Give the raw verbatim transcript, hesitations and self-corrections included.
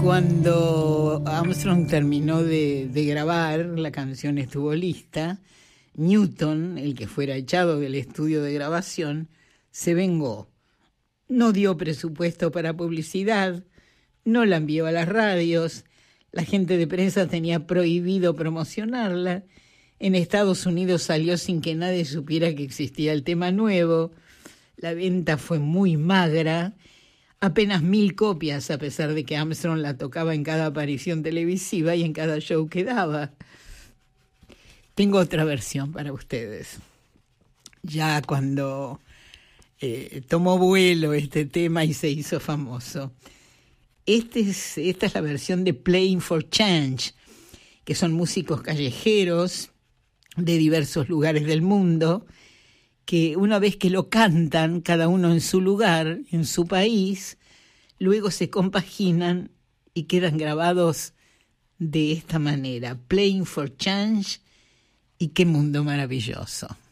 Cuando Armstrong terminó de, de grabar, la canción estuvo lista. Newton, el que fuera echado del estudio de grabación, se vengó. No dio presupuesto para publicidad, no la envió a las radios, la gente de prensa tenía prohibido promocionarla. En Estados Unidos salió sin que nadie supiera que existía el tema nuevo. La venta fue muy magra, apenas mil copias, a pesar de que Armstrong la tocaba en cada aparición televisiva y en cada show que daba. Tengo otra versión para ustedes. Ya cuando eh, tomó vuelo este tema y se hizo famoso. Este es, esta es la versión de Playing for Change, que son músicos callejeros de diversos lugares del mundo, que una vez que lo cantan, cada uno en su lugar, en su país, luego se compaginan y quedan grabados de esta manera. Playing for Change, y qué mundo maravilloso.